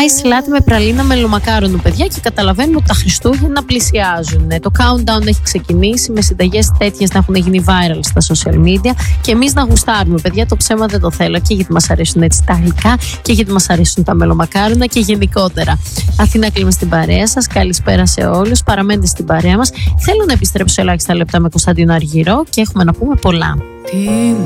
ice latte με πραλίνα μελομακάρονο, παιδιά, και καταλαβαίνουμε ότι τα Χριστούγεννα πλησιάζουν. Το countdown έχει ξεκινήσει με συνταγές τέτοιες να έχουν γίνει viral στα social media και εμείς να γουστάρουμε, παιδιά. Το ψέμα δεν το θέλω, και γιατί μας αρέσουν έτσι τα γλυκά και γιατί μας αρέσουν τα μελομακάρονα και γενικότερα. Αθηνά Κλίμα στην παρέα σας. Καλησπέρα σε όλους. Παραμένετε στην παρέα μας. Θέλω να επιστρέψω ελάχιστα λεπτά με Κωνσταντίνο Αργυρό και έχουμε να πούμε πολλά.